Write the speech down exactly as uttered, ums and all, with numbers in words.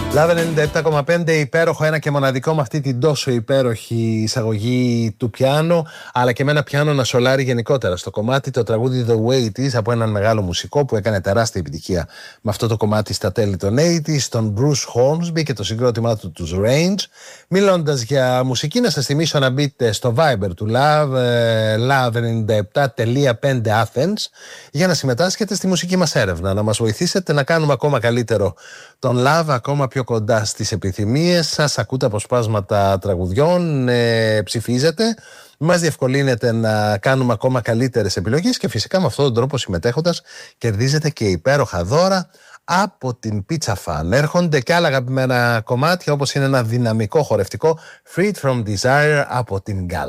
Λάβε ενενήντα επτά κόμμα πέντε, υπέροχο, ένα και μοναδικό, με αυτή την τόσο υπέροχη εισαγωγή του πιάνο, αλλά και με ένα πιάνο να σολάρει γενικότερα στο κομμάτι, το τραγούδι The Way It Is από έναν μεγάλο μουσικό που έκανε τεράστια επιτυχία με αυτό το κομμάτι στα τέλη των ογδόντα, τον Bruce Hornsby και το συγκρότημά του, τους Range. Μιλώντας για μουσική, να σας θυμίσω να μπείτε στο Viber του Love, love ενενήντα επτά κόμμα πέντε Athens, για να συμμετάσχετε στη μουσική μας έρευνα, να μας βοηθήσετε να κάνουμε ακόμα καλύτερο τον Love, ακόμα πιο κοντά στις επιθυμίες σας. Ακούτε αποσπάσματα τραγουδιών, ε, ψηφίζετε, μας διευκολύνεται να κάνουμε ακόμα καλύτερες επιλογές και φυσικά με αυτόν τον τρόπο, συμμετέχοντας, κερδίζετε και υπέροχα δώρα από την Pizza Fan. Έρχονται και άλλα αγαπημένα κομμάτια, όπως είναι ένα δυναμικό χορευτικό Freed from Desire από την Gala.